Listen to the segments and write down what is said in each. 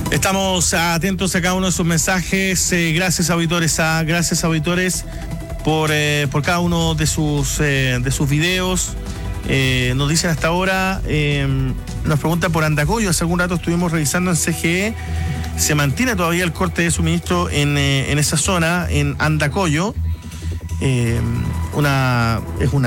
Estamos atentos a cada uno de sus mensajes. Gracias, auditores. Gracias, auditores, por cada uno de sus videos. Nos dicen hasta ahora, nos preguntan por Andacollo. Hace algún rato estuvimos revisando en CGE. Se mantiene todavía el corte de suministro en esa zona, en Andacollo. Es una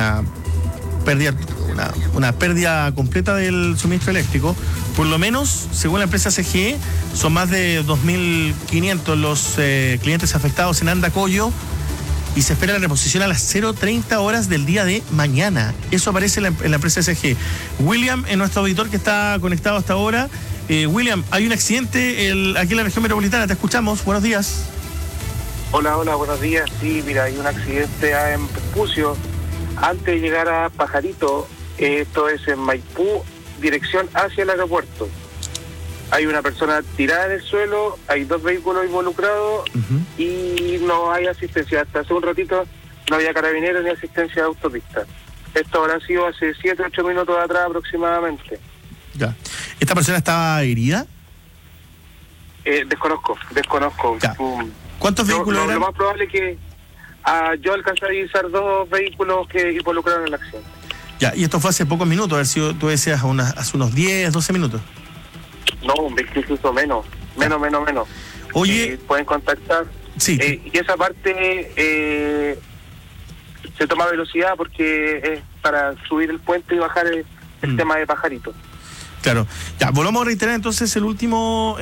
pérdida completa del suministro eléctrico. Por lo menos, según la empresa CGE, son más de 2.500 los clientes afectados en Andacollo y se espera la reposición a las 0:30 horas del día de mañana. Eso aparece en la empresa CGE. William, es nuestro auditor que está conectado hasta ahora. William, hay un accidente aquí en la región metropolitana. Te escuchamos. Buenos días. Hola, buenos días. Sí, mira, hay un accidente en Vespucio. Antes de llegar a Pajarito, esto es en Maipú, dirección hacia el aeropuerto. Hay una persona tirada en el suelo, hay 2 vehículos involucrados y no hay asistencia. Hasta hace un ratito no había carabineros ni asistencia de autopista. Esto habrá sido hace 7-8 minutos atrás aproximadamente. Ya. ¿Esta persona estaba herida? Desconozco. Ya. ¿Cuántos vehículos eran? Lo más probable es que yo alcancé a divisar 2 vehículos que involucraron el accidente. Ya, y esto fue hace pocos minutos, a ver si tú decías hace unos 10, 12 minutos. No, incluso menos. Oye, pueden contactar. Sí. Y esa parte se toma velocidad porque es para subir el puente y bajar el tema de Pajarito. Claro. Ya, volvamos a reiterar entonces por última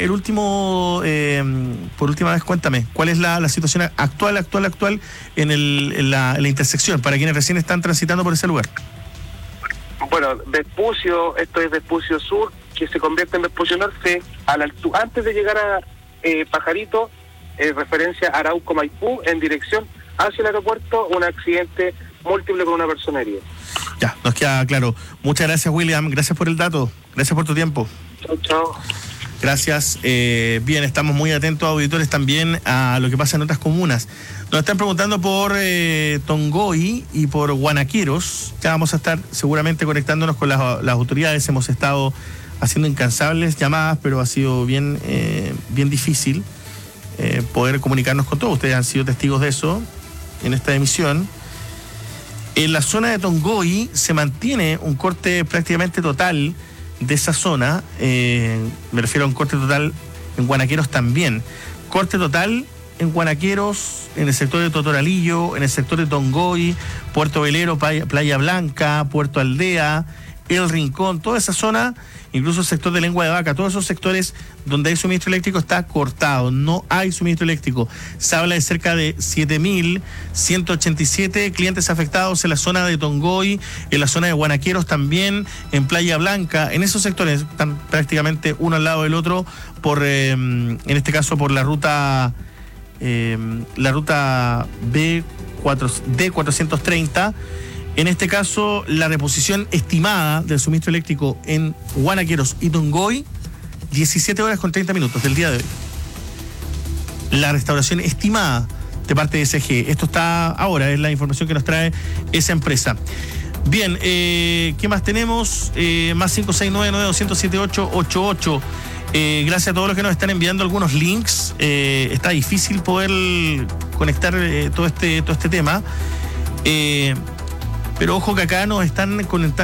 vez, cuéntame, ¿cuál es la situación actual en la intersección para quienes recién están transitando por ese lugar? Bueno, Vespucio, esto es Vespucio Sur, que se convierte en Vespucio Norte, antes de llegar a Pajarito, referencia a Arauco Maipú, en dirección hacia el aeropuerto, un accidente múltiple con una persona herida. Ya, nos queda claro. Muchas gracias, William. Gracias por el dato. Gracias por tu tiempo. Chao. Gracias. Bien, estamos muy atentos, auditores, también a lo que pasa en otras comunas. Nos están preguntando por Tongoy y por Guanaqueros. Ya vamos a estar seguramente conectándonos con las autoridades. Hemos estado haciendo incansables llamadas, pero ha sido bien difícil poder comunicarnos con todos. Ustedes han sido testigos de eso en esta emisión. En la zona de Tongoy se mantiene un corte prácticamente total de esa zona. Me refiero a un corte total en Guanaqueros también. Corte total en Guanaqueros, en el sector de Totoralillo, en el sector de Tongoy, Puerto Velero, Playa Blanca, Puerto Aldea, El Rincón, toda esa zona, incluso el sector de Lengua de Vaca, todos esos sectores donde hay suministro eléctrico está cortado, no hay suministro eléctrico. Se habla de cerca de 7.187 clientes afectados en la zona de Tongoy, en la zona de Guanaqueros también, en Playa Blanca, en esos sectores están prácticamente uno al lado del otro, en este caso por la ruta D430. En este caso, la reposición estimada del suministro eléctrico en Guanaqueros y Tongoy, 17 horas con 30 minutos del día de hoy. La restauración estimada de parte de SG. Esto está ahora, es la información que nos trae esa empresa. Bien, ¿qué más tenemos? Más 569-9207-888. Gracias a todos los que nos están enviando algunos links. Está difícil poder conectar todo este tema. Pero ojo que acá nos están